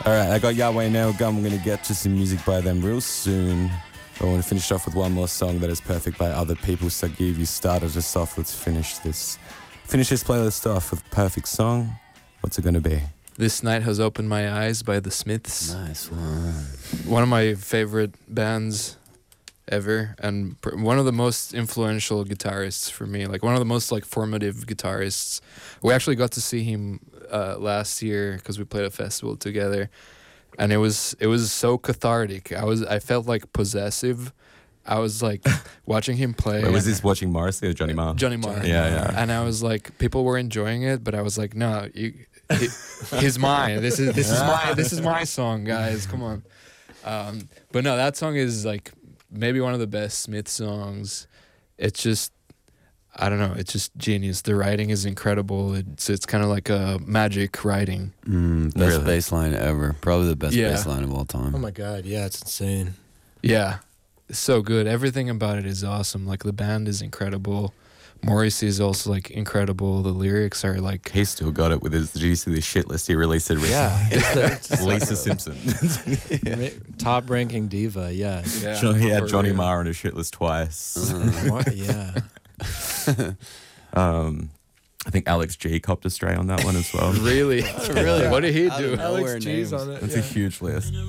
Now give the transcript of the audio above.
All right, I got Yahweh Nail Gum. I'm going to get to some music by them real soon. I want to finish off with one more song that is perfect by Other People. Sagiv, you started us off. Let's finish this playlist off with a perfect song. What's it going to be? This Night Has Opened My Eyes by The Smiths. Nice one. One of my favorite bands ever, and one of the most influential guitarists for me. Like one of the most like formative guitarists. We actually got to see him last year because we played a festival together, and it was so cathartic. I felt like possessive. I was like watching him play. Wait, was this watching Morrissey or Johnny Marr? Johnny Marr. Yeah. And I was like, people were enjoying it, but I was like, no, he's mine. This is my song, guys. Come on. But no, that song is like maybe one of the best Smith songs. It's just, I don't know, it's just genius. The writing is incredible. It's kind of like a magic writing. Best bass line ever. Probably the best bass line of all time. Oh my God, yeah, it's insane. Yeah, it's so good. Everything about it is awesome. Like the band is incredible. Morrissey is also like incredible. The lyrics are like... He still got it with his... Did you see the shit list he released it recently? Yeah. Lisa Simpson. Top ranking diva, yeah. Sure, he had Johnny Marr on his shit list twice. What? Yeah. I think Alex G copped a stray on that one as well. Really? Really? What did he Out of do? nowhere Alex G's names. on it. That's a huge list.